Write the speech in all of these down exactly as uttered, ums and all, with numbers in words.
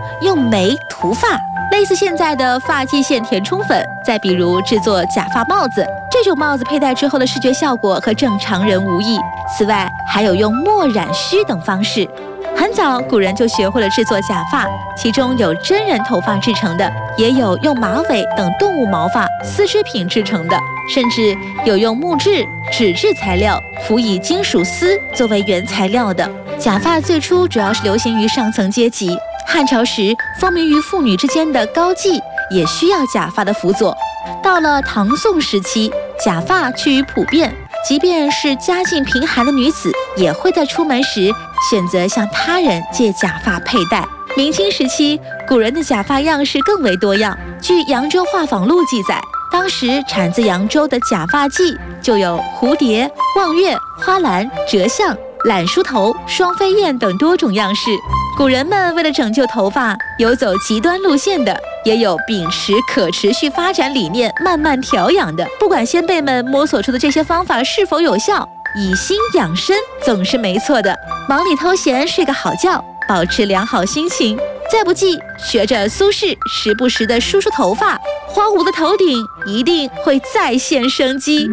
用煤涂发，类似现在的发际线填充粉。再比如制作假发帽子，这种帽子佩戴之后的视觉效果和正常人无异。此外，还有用墨染须等方式。很早，古人就学会了制作假发，其中有真人头发制成的，也有用马尾等动物毛发、丝织品制成的，甚至有用木质、纸质材料辅以金属丝作为原材料的。假发最初主要是流行于上层阶级，汉朝时风靡于妇女之间的高髻也需要假发的辅佐。到了唐宋时期，假发趋于普遍，即便是家境贫寒的女子，也会在出门时选择向他人借假发佩戴。明清时期，古人的假发样式更为多样。据《扬州画舫录》记载，当时产自扬州的假发髻就有蝴蝶、望月、花篮、折象、懒梳头、双飞燕等多种样式。古人们为了拯救头发，有走极端路线的，也有秉持可持续发展理念慢慢调养的。不管先辈们摸索出的这些方法是否有效，以心养身总是没错的。忙里偷闲睡个好觉，保持良好心情。再不济，学着苏轼，时不时的梳梳头发，荒芜的头顶一定会再现生机。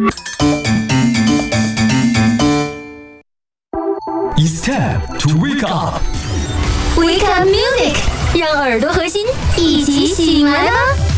It's time to wake up. Wake up music， 让耳朵和心一起醒来吧。